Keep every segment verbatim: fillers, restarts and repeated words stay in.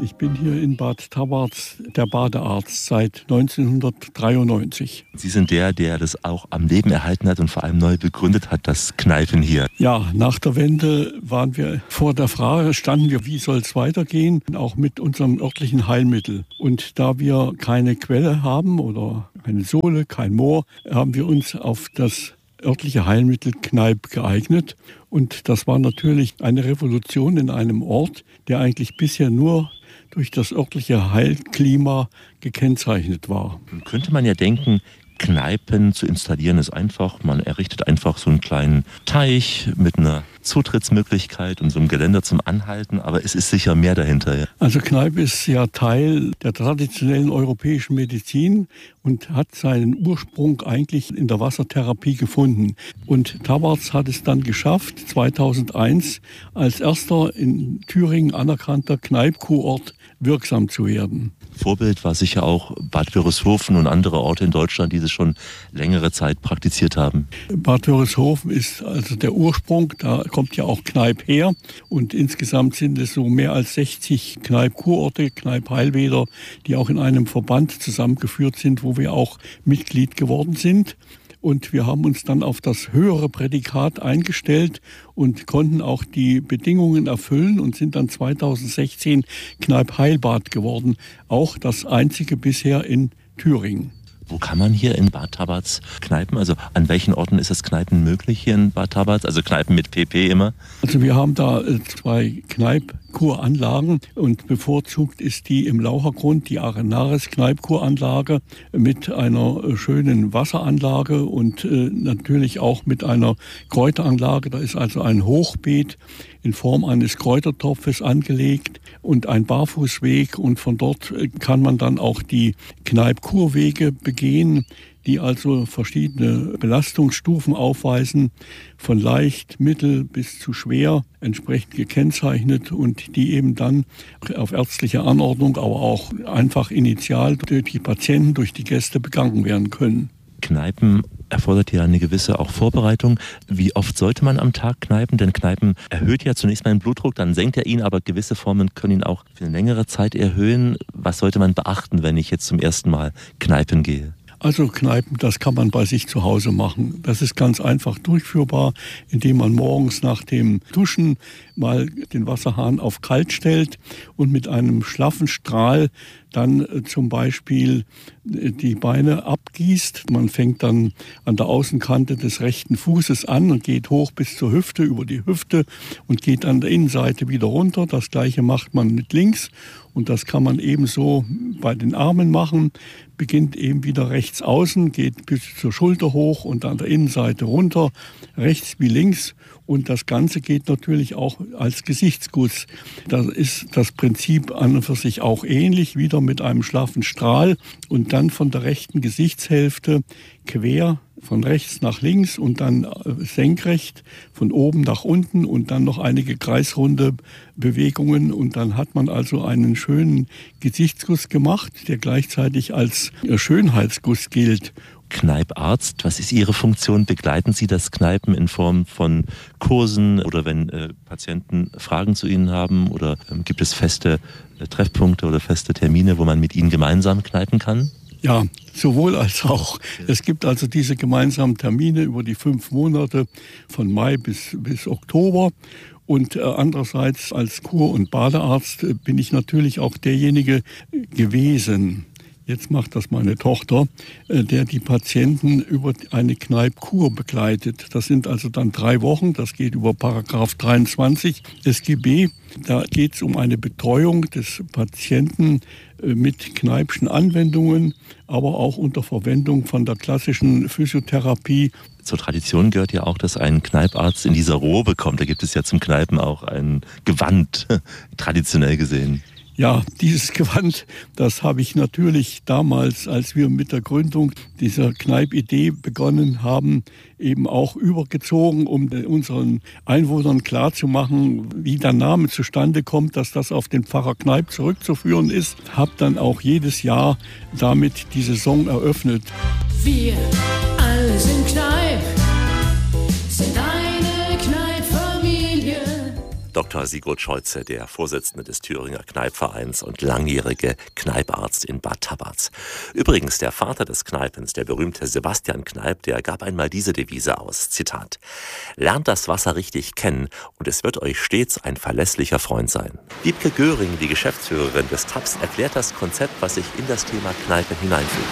Ich bin hier in Bad Tabarz der Badearzt seit neunzehnhundertdreiundneunzig. Sie sind der, der das auch am Leben erhalten hat und vor allem neu begründet hat, das Kneipen hier. Ja, nach der Wende waren wir vor der Frage, standen wir, wie soll es weitergehen, auch mit unserem örtlichen Heilmittel. Und da wir keine Quelle haben oder eine Sohle, kein Moor, haben wir uns auf das örtliche Heilmittel Kneipp geeignet. Und das war natürlich eine Revolution in einem Ort, der eigentlich bisher nur durch das örtliche Heilklima gekennzeichnet war. Nun könnte man ja denken, Kneipen zu installieren ist einfach. Man errichtet einfach so einen kleinen Teich mit einer Zutrittsmöglichkeit und so einem Geländer zum Anhalten, aber es ist sicher mehr dahinter. Ja. Also Kneipp ist ja Teil der traditionellen europäischen Medizin und hat seinen Ursprung eigentlich in der Wassertherapie gefunden. Und Tabarz hat es dann geschafft, zweitausendeins als erster in Thüringen anerkannter Kneipp-Kurort wirksam zu werden. Vorbild war sicher auch Bad Wörishofen und andere Orte in Deutschland, die das schon längere Zeit praktiziert haben. Bad Wörishofen ist also der Ursprung, da kommt ja auch Kneipp her. Und insgesamt sind es so mehr als sechzig Kneipp-Kurorte, Kneipp-Heilbäder, die auch in einem Verband zusammengeführt sind, wo wir auch Mitglied geworden sind. Und wir haben uns dann auf das höhere Prädikat eingestellt und konnten auch die Bedingungen erfüllen und sind dann zweitausendsechzehn Kneipp Heilbad geworden. Auch das einzige bisher in Thüringen. Wo kann man hier in Bad Tabarz kneipen? Also an welchen Orten ist das Kneipen möglich hier in Bad Tabarz? Also Kneipen mit P P immer? Also wir haben da zwei Kneipp-Kuranlagen und bevorzugt ist die im Lauchergrund, die Arenaris Kneipp-Kuranlage mit einer schönen Wasseranlage und äh, natürlich auch mit einer Kräuteranlage. Da ist also ein Hochbeet in Form eines Kräutertopfes angelegt und ein Barfußweg, und von dort kann man dann auch die Kneipp-Kurwege begehen, die also verschiedene Belastungsstufen aufweisen, von leicht, mittel bis zu schwer, entsprechend gekennzeichnet, und die eben dann auf ärztliche Anordnung, aber auch einfach initial durch die Patienten, durch die Gäste begangen werden können. Kneipen erfordert ja eine gewisse auch Vorbereitung. Wie oft sollte man am Tag kneipen? Denn Kneipen erhöht ja zunächst mal den Blutdruck, dann senkt er ihn, aber gewisse Formen können ihn auch für eine längere Zeit erhöhen. Was sollte man beachten, wenn ich jetzt zum ersten Mal kneipen gehe? Also Kneipen, das kann man bei sich zu Hause machen. Das ist ganz einfach durchführbar, indem man morgens nach dem Duschen mal den Wasserhahn auf kalt stellt und mit einem schlaffen Strahl dann zum Beispiel die Beine abgießt. Man fängt dann an der Außenkante des rechten Fußes an und geht hoch bis zur Hüfte, über die Hüfte, und geht an der Innenseite wieder runter. Das Gleiche macht man mit links, und das kann man ebenso bei den Armen machen. Beginnt eben wieder rechts außen, geht bis zur Schulter hoch und an der Innenseite runter, rechts wie links. Und das Ganze geht natürlich auch als Gesichtsguss. Da ist das Prinzip an und für sich auch ähnlich, wieder mit einem schlaffen Strahl und dann von der rechten Gesichtshälfte quer von rechts nach links und dann senkrecht von oben nach unten und dann noch einige kreisrunde Bewegungen, und dann hat man also einen schönen Gesichtsguss gemacht, der gleichzeitig als Schönheitsguss gilt. Kneiparzt, was ist Ihre Funktion? Begleiten Sie das Kneipen in Form von Kursen oder wenn äh, Patienten Fragen zu Ihnen haben, oder ähm, gibt es feste äh, Treffpunkte oder feste Termine, wo man mit Ihnen gemeinsam kneipen kann? Ja, sowohl als auch. Es gibt also diese gemeinsamen Termine über die fünf Monate von Mai bis, bis Oktober. Und äh, andererseits als Kur- und Badearzt äh, bin ich natürlich auch derjenige gewesen, jetzt macht das meine Tochter, äh, der die Patienten über eine Kneipp-Kur begleitet. Das sind also dann drei Wochen, das geht über Paragraph dreiundzwanzig S G B. Da geht es um eine Betreuung des Patienten äh, mit Kneippschen Anwendungen, aber auch unter Verwendung von der klassischen Physiotherapie. Zur Tradition gehört ja auch, dass ein Kneiparzt in dieser Robe kommt. Da gibt es ja zum Kneipen auch ein Gewand, traditionell gesehen. Ja, dieses Gewand, das habe ich natürlich damals, als wir mit der Gründung dieser Kneipp-Idee begonnen haben, eben auch übergezogen, um unseren Einwohnern klarzumachen, wie der Name zustande kommt, dass das auf den Pfarrer Kneipp zurückzuführen ist. Habe dann auch jedes Jahr damit die Saison eröffnet. Wir alle sind Kneipp, sind eine Kneipp-Familie. Doktor Sigurd Scholze, der Vorsitzende des Thüringer Kneipvereins und langjährige Kneiparzt in Bad Tabarz. Übrigens, der Vater des Kneipens, der berühmte Sebastian Kneipp, der gab einmal diese Devise aus, Zitat: Lernt das Wasser richtig kennen und es wird euch stets ein verlässlicher Freund sein. Wiebke Göring, die Geschäftsführerin des Taps, erklärt das Konzept, was sich in das Thema Kneipe hineinfügt.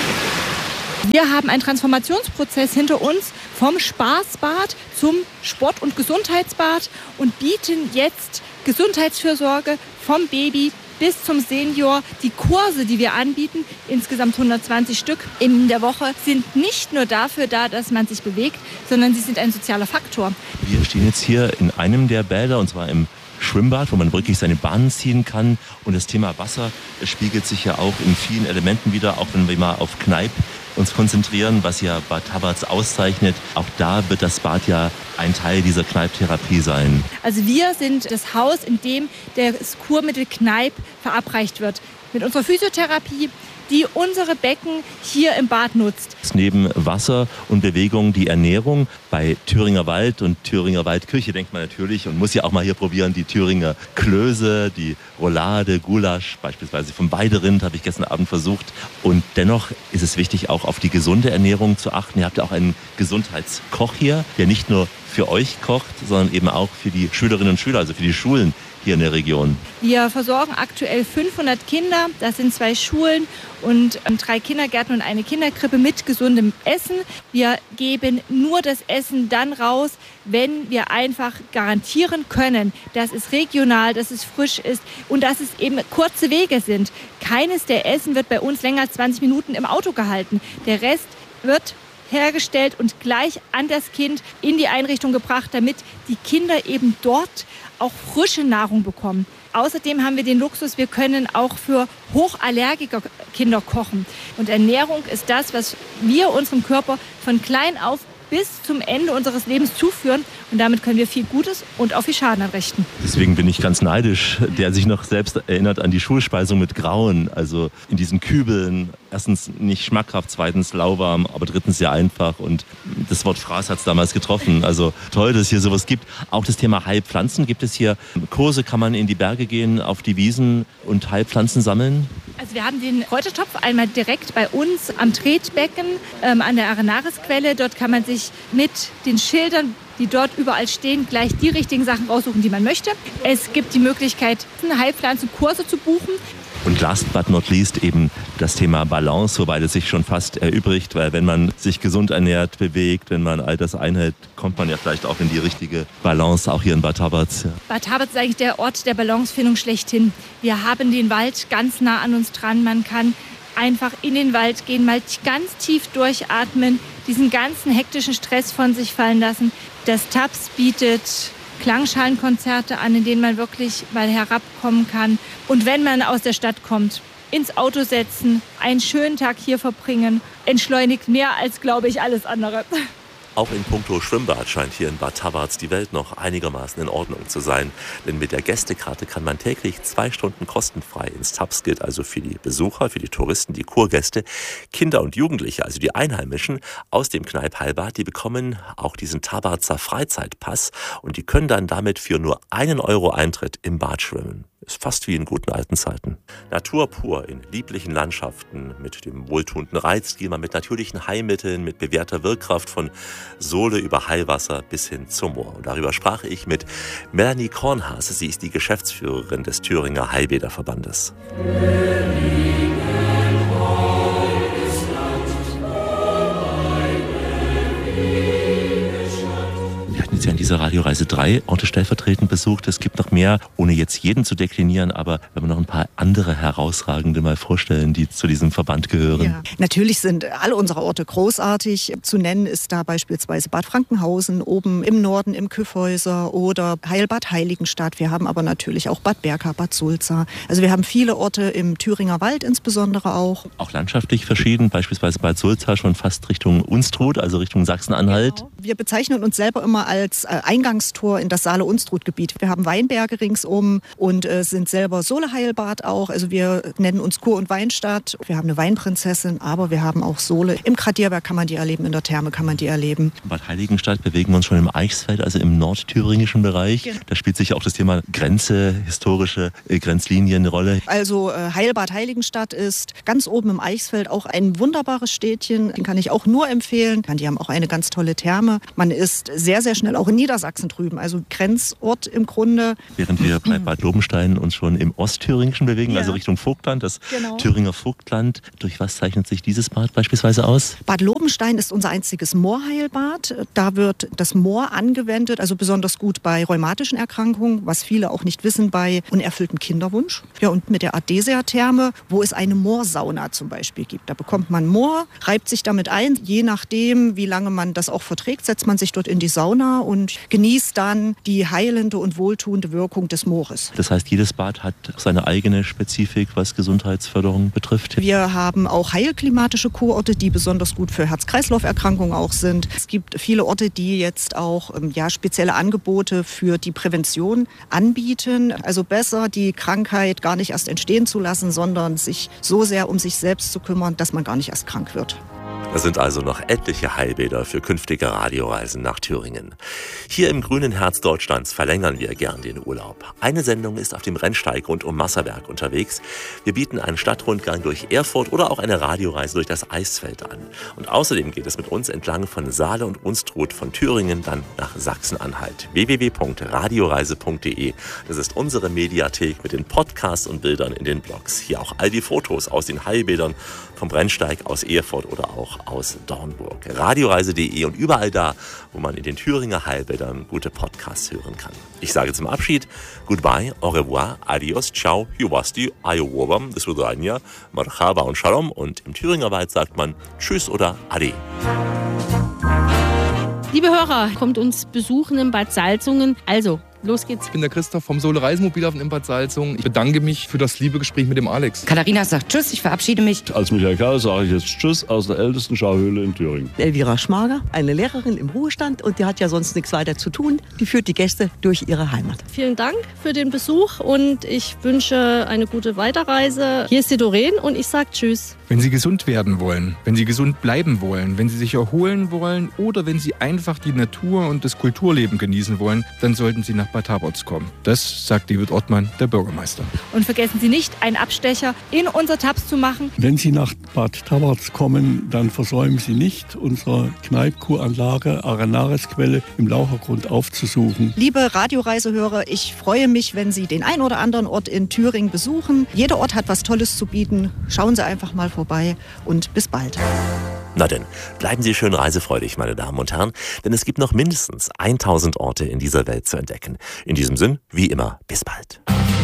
Wir haben einen Transformationsprozess hinter uns vom Spaßbad zum Sport- und Gesundheitsbad und bieten jetzt Gesundheitsfürsorge vom Baby bis zum Senior. Die Kurse, die wir anbieten, insgesamt hundertzwanzig Stück in der Woche, sind nicht nur dafür da, dass man sich bewegt, sondern sie sind ein sozialer Faktor. Wir stehen jetzt hier in einem der Bäder, und zwar im Schwimmbad, wo man wirklich seine Bahnen ziehen kann. Und das Thema Wasser spiegelt sich ja auch in vielen Elementen wieder, auch wenn wir mal auf Kneipp uns konzentrieren, was ja Bad Tabarz auszeichnet. Auch da wird das Bad ja ein Teil dieser Kneipptherapie sein. Also wir sind das Haus, in dem das Kurmittel Kneipp verabreicht wird. Mit unserer Physiotherapie, die unsere Becken hier im Bad nutzt. Neben Wasser und Bewegung die Ernährung. Bei Thüringer Wald und Thüringer Waldküche denkt man natürlich und muss ja auch mal hier probieren, die Thüringer Klöße, die Roulade, Gulasch, beispielsweise vom Weiderind habe ich gestern Abend versucht. Und dennoch ist es wichtig, auch auf die gesunde Ernährung zu achten. Ihr habt ja auch einen Gesundheitskoch hier, der nicht nur für euch kocht, sondern eben auch für die Schülerinnen und Schüler, also für die Schulen hier in der Region. Wir versorgen aktuell fünfhundert Kinder. Das sind zwei Schulen und drei Kindergärten und eine Kinderkrippe mit gesundem Essen. Wir geben nur das Essen dann raus, wenn wir einfach garantieren können, dass es regional, dass es frisch ist und dass es eben kurze Wege sind. Keines der Essen wird bei uns länger als zwanzig Minuten im Auto gehalten. Der Rest wird hergestellt und gleich an das Kind in die Einrichtung gebracht, damit die Kinder eben dort auch frische Nahrung bekommen. Außerdem haben wir den Luxus, wir können auch für hochallergiker Kinder kochen. Und Ernährung ist das, was wir unserem Körper von klein auf bis zum Ende unseres Lebens zuführen. Und damit können wir viel Gutes und auch viel Schaden anrichten. Deswegen bin ich ganz neidisch, der sich noch selbst erinnert an die Schulspeisung mit Grauen. Also in diesen Kübeln. Erstens nicht schmackhaft, zweitens lauwarm, aber drittens sehr einfach. Und das Wort Fraß hat es damals getroffen. Also toll, dass es hier sowas gibt. Auch das Thema Heilpflanzen. Gibt es hier Kurse? Kann man in die Berge gehen, auf die Wiesen und Heilpflanzen sammeln? Also wir haben den Kräutertopf einmal direkt bei uns am Tretbecken ähm, an der Arenarisquelle. Dort kann man sich mit den Schildern, die dort überall stehen, gleich die richtigen Sachen raussuchen, die man möchte. Es gibt die Möglichkeit, Heilpflanzenkurse zu buchen. Und last but not least eben das Thema Balance, wobei das sich schon fast erübrigt, weil wenn man sich gesund ernährt, bewegt, wenn man all das einhält, kommt man ja vielleicht auch in die richtige Balance, auch hier in Bad Tabarz. Ja. Bad Tabarz ist eigentlich der Ort der Balancefindung schlechthin. Wir haben den Wald ganz nah an uns dran. Man kann einfach in den Wald gehen, mal ganz tief durchatmen, diesen ganzen hektischen Stress von sich fallen lassen. Das Taps bietet Klangschalenkonzerte an, in denen man wirklich mal herabkommen kann. Und wenn man aus der Stadt kommt, ins Auto setzen, einen schönen Tag hier verbringen, entschleunigt mehr als, glaube ich, alles andere. Auch in puncto Schwimmbad scheint hier in Bad Tabarz die Welt noch einigermaßen in Ordnung zu sein. Denn mit der Gästekarte kann man täglich zwei Stunden kostenfrei ins Taps. Gilt also für die Besucher, für die Touristen, die Kurgäste, Kinder und Jugendliche, also die Einheimischen aus dem Kneipp-Heilbad, die bekommen auch diesen Tabarzer Freizeitpass und die können dann damit für nur einen Euro Eintritt im Bad schwimmen. Ist fast wie in guten alten Zeiten. Natur pur in lieblichen Landschaften mit dem wohltuenden Reizklima, mit natürlichen Heilmitteln, mit bewährter Wirkkraft von Sohle über Heilwasser bis hin zum Moor. Und darüber sprach ich mit Melanie Kornhase. Sie ist die Geschäftsführerin des Thüringer Heilbäderverbandes. Sie an dieser Radioreise drei Orte stellvertretend besucht. Es gibt noch mehr, ohne jetzt jeden zu deklinieren, aber wenn wir noch ein paar andere herausragende mal vorstellen, die zu diesem Verband gehören. Ja, natürlich sind alle unsere Orte großartig. Zu nennen ist da beispielsweise Bad Frankenhausen, oben im Norden im Kyffhäuser oder Heilbad Heiligenstadt. Wir haben aber natürlich auch Bad Berka, Bad Sulza. Also wir haben viele Orte im Thüringer Wald insbesondere auch. Auch landschaftlich verschieden, beispielsweise Bad Sulza schon fast Richtung Unstrut, also Richtung Sachsen-Anhalt. Genau. Wir bezeichnen uns selber immer als, Eingangstor in das Saale-Unstrut-Gebiet. Wir haben Weinberge ringsum und äh, sind selber Sohle-Heilbad auch. Also wir nennen uns Kur- und Weinstadt. Wir haben eine Weinprinzessin, aber wir haben auch Sohle. Im Gradierberg kann man die erleben, in der Therme kann man die erleben. Bad Heiligenstadt bewegen wir uns schon im Eichsfeld, also im nordthüringischen Bereich. Genau. Da spielt sich auch das Thema Grenze, historische äh, Grenzlinien eine Rolle. Also äh, Heilbad Heiligenstadt ist ganz oben im Eichsfeld auch ein wunderbares Städtchen. Den kann ich auch nur empfehlen. Die haben auch eine ganz tolle Therme. Man ist sehr, sehr schnell auch in Niedersachsen drüben, also Grenzort im Grunde. Während wir bei Bad Lobenstein uns schon im ostthüringischen bewegen, ja. also Richtung Vogtland, das genau. Thüringer Vogtland. Durch was zeichnet sich dieses Bad beispielsweise aus? Bad Lobenstein ist unser einziges Moorheilbad. Da wird das Moor angewendet, also besonders gut bei rheumatischen Erkrankungen, was viele auch nicht wissen, bei unerfülltem Kinderwunsch. Ja, und mit der Ardesia-Therme, wo es eine Moorsauna zum Beispiel gibt. Da bekommt man Moor, reibt sich damit ein. Je nachdem, wie lange man das auch verträgt, setzt man sich dort in die Sauna und genießt dann die heilende und wohltuende Wirkung des Moores. Das heißt, jedes Bad hat seine eigene Spezifik, was Gesundheitsförderung betrifft? Wir haben auch heilklimatische Kurorte, die besonders gut für Herz-Kreislauf-Erkrankungen auch sind. Es gibt viele Orte, die jetzt auch ja, spezielle Angebote für die Prävention anbieten. Also besser die Krankheit gar nicht erst entstehen zu lassen, sondern sich so sehr um sich selbst zu kümmern, dass man gar nicht erst krank wird. Das sind also noch etliche Heilbäder für künftige Radioreisen nach Thüringen. Hier im grünen Herz Deutschlands verlängern wir gern den Urlaub. Eine Sendung ist auf dem Rennsteig rund um Masserberg unterwegs. Wir bieten einen Stadtrundgang durch Erfurt oder auch eine Radioreise durch das Eisfeld an. Und außerdem geht es mit uns entlang von Saale und Unstrut von Thüringen dann nach Sachsen-Anhalt. w w w punkt radioreise punkt d e. Das ist unsere Mediathek mit den Podcasts und Bildern in den Blogs. Hier auch all die Fotos aus den Heilbädern vom Rennsteig aus Erfurt oder auch aus Dornburg. radioreise punkt d e und überall da, wo man in den Thüringer Heilbädern gute Podcasts hören kann. Ich sage zum Abschied Goodbye, au revoir, adios, ciao, yuwasti, ayowobam, das Rudania, marhaba und shalom und im Thüringerwald sagt man Tschüss oder Ade. Liebe Hörer, kommt uns besuchen in Bad Salzungen. Also, los geht's. Ich bin der Christoph vom Sohle Reisemobilhafen in Bad Salzungen. Ich bedanke mich für das liebe Gespräch mit dem Alex. Katharina sagt Tschüss, ich verabschiede mich. Als Michael Karl sage ich jetzt Tschüss aus der ältesten Schauhöhle in Thüringen. Elvira Schmager, eine Lehrerin im Ruhestand und die hat ja sonst nichts weiter zu tun. Die führt die Gäste durch ihre Heimat. Vielen Dank für den Besuch und ich wünsche eine gute Weiterreise. Hier ist die Doreen und ich sage Tschüss. Wenn Sie gesund werden wollen, wenn Sie gesund bleiben wollen, wenn Sie sich erholen wollen oder wenn Sie einfach die Natur und das Kulturleben genießen wollen, dann sollten Sie nach Bad Taborz kommen. Das sagt David Ottmann, der Bürgermeister. Und vergessen Sie nicht, einen Abstecher in unser Tabs zu machen. Wenn Sie nach Bad Taborz kommen, dann versäumen Sie nicht, unsere Kneipkuranlage Arenarisquelle im Lauchergrund aufzusuchen. Liebe Radioreisehörer, ich freue mich, wenn Sie den ein oder anderen Ort in Thüringen besuchen. Jeder Ort hat was Tolles zu bieten. Schauen Sie einfach mal vorbei und bis bald. Na denn, bleiben Sie schön reisefreudig, meine Damen und Herren, denn es gibt noch mindestens tausend Orte in dieser Welt zu entdecken. In diesem Sinn, wie immer, bis bald.